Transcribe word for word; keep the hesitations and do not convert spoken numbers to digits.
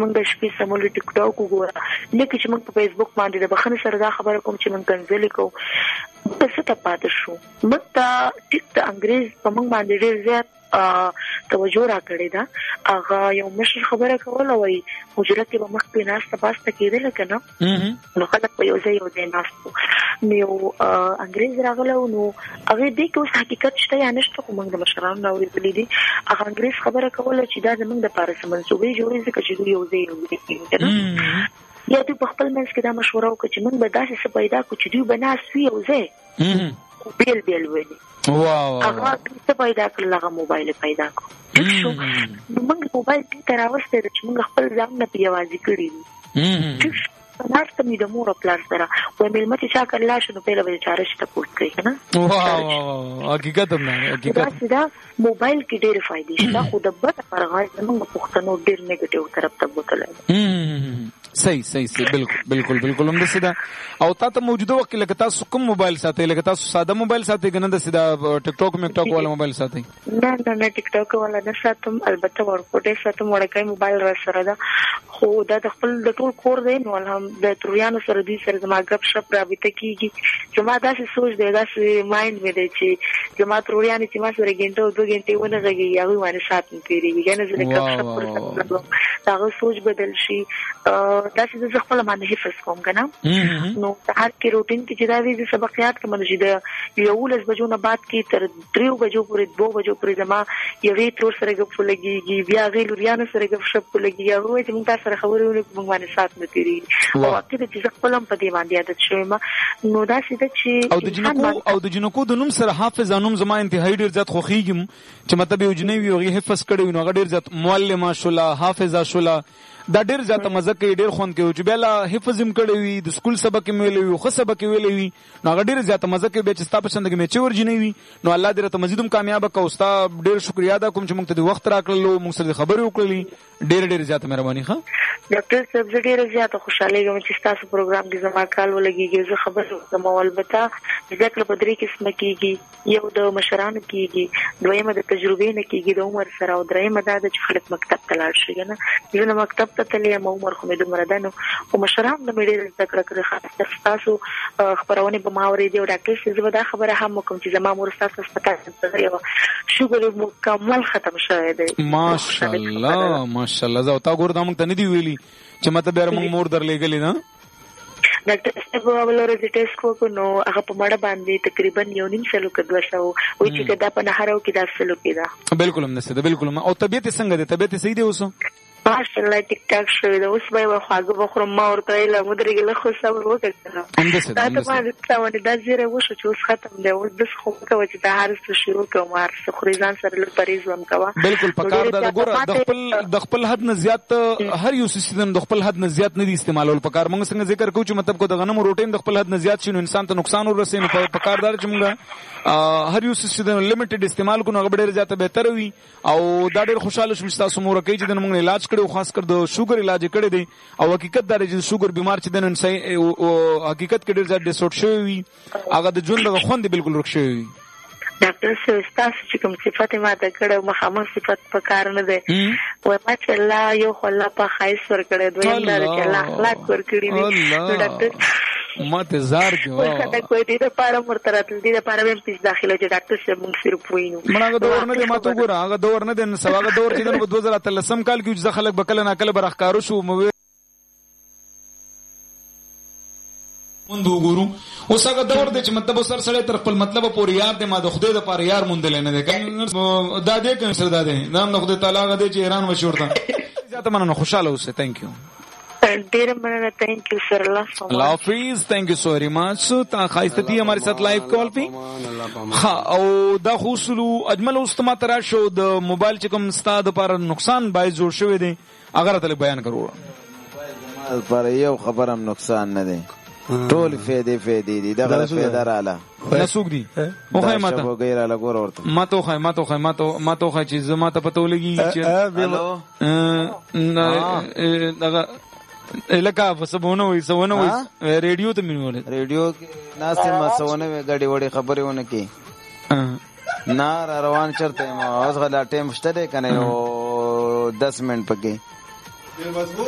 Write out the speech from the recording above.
موږ د شپې سمول ټیک ټاک وګوره لکه چې موږ په فیسبوک باندې د بخښنې سره دا خبره کوم چې موږ کنځلې کوو څه ته پاتې شو موږ ته ټیک د انګريز په موږ باندې ډېر زیات توجه را کړی دا هغه یو مشر خبره کوله وای حجره کې به مخ په ناسته پاسته کېدل کنه نو خلک په یو ځای یو ځای ناستو نو انګريز راغله نو هغه دې کې اوس حقیقت شته یا نشته خو موږ د مشرانو نو ورېدلې دي هغه انګريز خبره کوله چې دا زموږ د پاره منسوبې جوړې ځکه چې یو ځای یو ځای کنه یا دوی په خپل منځ کې دا مشوره وکړي چې موږ به داسې څه پیدا کړو چې دوی به ناست وي یو ځای بیل بیل وي واو هغه څه پیدا کړل هغه موبایل پیدا کړ شو نو موږ موبایل ته راوستل چې موږ خپل ځان نه پیوازي کړی مارته می د مور پلان سره و ملمت چې کله شنو په لور چارش ته پوښت کوي کنه واو حقیقت هم نه حقیقت دا موبایل کې ډېر فائدې شته خو د بل فرغای زموږ پښتنو ډېر نیگیټیو طرف ته بوتل صحیح صحیح صحیح بالکل بالکل بالکل هم د سیدا او تاسو موجوده وخت لکه تاسو کوم موبایل ساتي لکه تاسو ساده موبایل ساتي کنه د سیدا ټیک ټاک میک ټاک والا موبایل ساتي نه نه نه ټیک ټاک والا نه ساتم البته ورکوټه ساتم وړکای موبایل را سره دا خو دا د خپل د ټول کور دی نو هم د ترویانو سره دي سره زما غب شپ رابطه کیږي زما داسې سوچ دی داسې مایند مې دی چې زما ترویانو چې ما سره ګنټه او دوه غنټې ونه غږی هغه باندې ساتم پیریږي کنه زه د غب شپ پر دا سوچ بدل شي داسې د خپل باندې حفظ کوم کنه نو هر کې روټین کې چې دا وی سبقيات کوم چې د یو لس بجو نه بعد کې تر دریو بجو پورې دوه بجو پورې زما یوې تر سره غب لګيږي بیا غیلوریانو سره غب شپ لګيږي هغه چې موږ سره خبرونه کوم باندې سات نه تیری او اکه چې خپل هم په دې باندې عادت شوم نو دا چې چې او د جنکو او د جنکو د نوم سره حافظ انوم زما انتهایی ډیر زیات خوخیږم چې مطلب یو جنوي او حفظ کړي نو ډیر زیات معلمه شولا حافظه شولا دا ډیر زیاته مزه کوي ډیر خوند کوي چې بیا حفظ هم کړي وي د سکول سبق هم ویلي وي خو سبق ویلي وي نو ډیر زیاته مزه کوي چې ستا په شان د میچ ورجنی وي نو الله دې ته مزیدوم کامیاب کا اوستا ډیر شکریا ادا کوم چې موږ ته د وخت راکړلو موږ سره خبرې وکړلې ډیر ډیر زیاته مهرباني ښه ډاکټر صاحب زه ډیر زیاته خوشاله یم چې تاسو پروګرام کې زما کال ولګيږي زه خبر کوم البته ذکر په درې قسم کېږي یو د مشرانو کېږي دویمه د تجربې نه کېږي د عمر سره او دریمه دا د خلک مکتب ته لاړ شي نه زه مکتب ته تللی یم عمر خو مې دومره ده نو خو مشران د مې ډېر زده کړه کړې خاص تاسو خبرونه به ما اورېدې او ډاکټر صاحب زه دا خبره هم وکړم چې زما مور تاسو هسپتال ته یو شوګر مکمل ختم شوی دی ماشاءالله ماشاءالله زه تا ګور دا موږ ته نه دی ویلي چې مته بیا موږ مور درلېګلې نه ډاکټر صاحب ولور د ټیسټ کو نو هغه په مړه باندې تقریبا یو نیم سلو کې دوه سو او چې کدا په نهارو کې دا سلو کې دا بالکل هم نسته بالکل او طبيعت څنګه ده طبيعت صحیح دی اوس ماشاءالله ټیک ټاک شوی دا اوس به خواږه بخورم ما ورته له مدرګ له خو صبر وکړم همدسه دا ته ما د څاونه د زیره وشو چې اوس ختم دی اوس د خو کوي چې د هر څه شروع کوم هر څه خوريزان سره له پریز وم کوا بالکل پکار دا ګوره د خپل د خپل حد نه زیات هر یو سیستم د خپل حد نه زیات نه دي استعمالول پکار موږ څنګه ذکر کوو چې مطلب کو د غنمو روټین د خپل حد نه زیات شنو انسان ته نقصان ورسې نو پکار دار چې موږ هر یو سیستم لیمیټډ استعمال کو نو ډېر زیات بهتر وي او دا ډېر خوشاله شوم چې تاسو مور کوي چې د موږ علاج کړو خاص کر د شوګر علاج کړی دی او حقیقت دا چې شوګر بیمار چې د نن حقیقت کې ډېر زیات ډیسورټ شوی وي هغه د ژوند د خوند بالکل رک شوی وي ډاکټر صاحب تاسو چې کوم صفات ما ته کړو مخامخ صفات په کار نه ده وای ما چې الله یو خلا په خایس ور کړی دوی نه چې الله اخلاق ور کړی دي ډاکټر ما ته زار کې واه دا کوئی دې لپاره مرترات دې لپاره هم پیس داخله چې ډاکټر صاحب موږ صرف وینو مړه دور نه دې ما ته ګور هغه دور نه دې سواغه دور چې د دوه زره اتلسم کال کې چې خلک بکله نه کله برخکارو شو مو مونږ وګورو اوس هغه دور دی چې مطلب سر سره تر خپل مطلب پورې یاد دی ما د خدای د پاره یار مونږ دل نه دی کنه دا دې کوم سره دا دی نام د خدای تعالی غدې چې ایران مشورته زیاته مننه خوشاله اوسه ثانک یو ډیر مننه ثانک یو سر الله الله حافظ ثانک یو سو ویری مچ تا خاصه تي ہمارے ساتھ لائیو کال پہ ها او دا خصلو اجمل استما ترا شو د موبایل چې کوم ستاد پر نقصان باعث جوړ شوی دی اگر ته بیان کرو موبایل پر یو خبرم نقصان نه دی ټول فائدې فائدې دي دغه فائدہ رااله نسوک دي او خای ماته وغیرہ لګور ورته ماته خای ماته خای ماته ماته خای چې زما ته پته ولګي چې دغه الکا فسبونه وي سونه وي ریډیو ته مینول ریډیو کې ناسه ما سونه غړي وړي خبرونه کې نار روان چرته ما اوس غلا ټیم شته کنه یو دس منټ پکې